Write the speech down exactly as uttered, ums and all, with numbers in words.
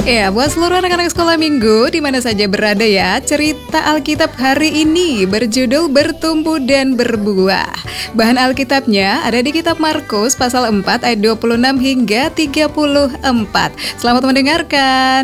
Ya, buat seluruh anak-anak sekolah minggu di mana saja berada ya, cerita Alkitab hari ini berjudul Bertumbuh dan Berbuah. Bahan Alkitabnya ada di kitab Markus pasal empat ayat dua puluh enam hingga tiga puluh empat. Selamat mendengarkan.